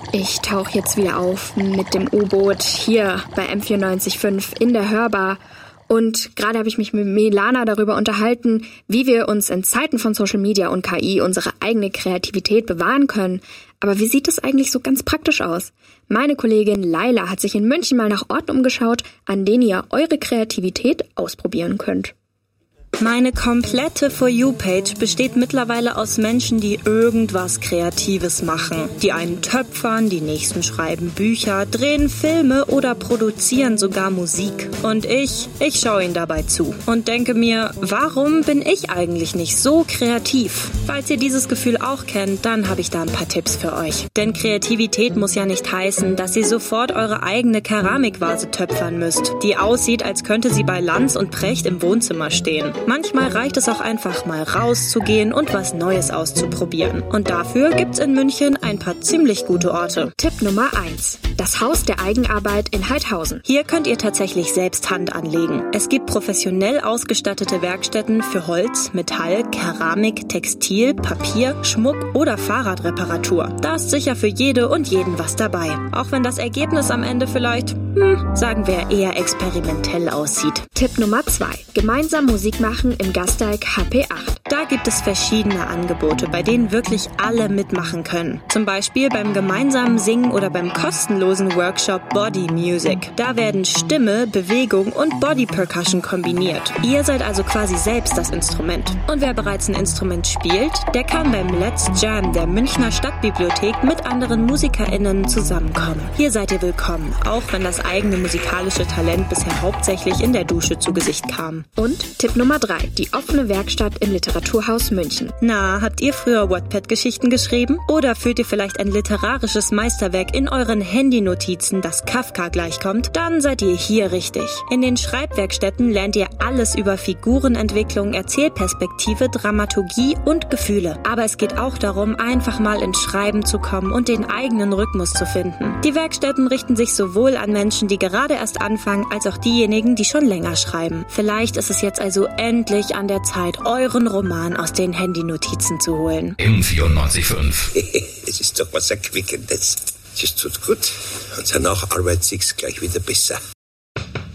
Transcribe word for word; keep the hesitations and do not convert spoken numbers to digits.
Ich tauche jetzt wieder auf mit dem U-Boot hier bei M vierundneunzig Komma fünf in der Hörbar. Und gerade habe ich mich mit Milana darüber unterhalten, wie wir uns in Zeiten von Social Media und K I unsere eigene Kreativität bewahren können. Aber wie sieht es eigentlich so ganz praktisch aus? Meine Kollegin Laila hat sich in München mal nach Orten umgeschaut, an denen ihr eure Kreativität ausprobieren könnt. Meine komplette For You-Page besteht mittlerweile aus Menschen, die irgendwas Kreatives machen. Die einen töpfern, die nächsten schreiben Bücher, drehen Filme oder produzieren sogar Musik. Und ich, ich schaue ihnen dabei zu und denke mir, warum bin ich eigentlich nicht so kreativ? Falls ihr dieses Gefühl auch kennt, dann habe ich da ein paar Tipps für euch. Denn Kreativität muss ja nicht heißen, dass ihr sofort eure eigene Keramikvase töpfern müsst, die aussieht, als könnte sie bei Lanz und Precht im Wohnzimmer stehen. Manchmal reicht es auch einfach mal rauszugehen und was Neues auszuprobieren. Und dafür gibt's in München ein paar ziemlich gute Orte. Tipp Nummer eins. Das Haus der Eigenarbeit in Heidhausen. Hier könnt ihr tatsächlich selbst Hand anlegen. Es gibt professionell ausgestattete Werkstätten für Holz, Metall, Keramik, Textil, Papier, Schmuck oder Fahrradreparatur. Da ist sicher für jede und jeden was dabei. Auch wenn das Ergebnis am Ende vielleicht, hm, sagen wir, eher experimentell aussieht. Tipp Nummer zwei. Gemeinsam Musik machen im Gasteig H P acht. Da gibt es verschiedene Angebote, bei denen wirklich alle mitmachen können. Zum Beispiel beim gemeinsamen Singen oder beim kostenlosen Workshop Body Music. Da werden Stimme, Bewegung und Body Percussion kombiniert. Ihr seid also quasi selbst das Instrument. Und wer bereits ein Instrument spielt, der kann beim Let's Jam der Münchner Stadtbibliothek mit anderen MusikerInnen zusammenkommen. Hier seid ihr willkommen, auch wenn das eigene musikalische Talent bisher hauptsächlich in der Dusche zu Gesicht kam. Und Tipp Nummer drei. Die offene Werkstatt im Literaturhaus München. Na, habt ihr früher Wattpad-Geschichten geschrieben? Oder führt ihr vielleicht ein literarisches Meisterwerk in euren Handynotizen, das Kafka gleichkommt? Dann seid ihr hier richtig. In den Schreibwerkstätten lernt ihr alles über Figurenentwicklung, Erzählperspektive, Dramaturgie und Gefühle. Aber es geht auch darum, einfach mal ins Schreiben zu kommen und den eigenen Rhythmus zu finden. Die Werkstätten richten sich sowohl an Menschen, die gerade erst anfangen, als auch diejenigen, die schon länger schreiben. Vielleicht ist es jetzt also endlich an der Zeit, euren Roman aus den Handynotizen zu holen. M vierundneunzig Komma fünf. Es ist doch was Erquickendes. Es tut gut und danach arbeitet sich's gleich wieder besser.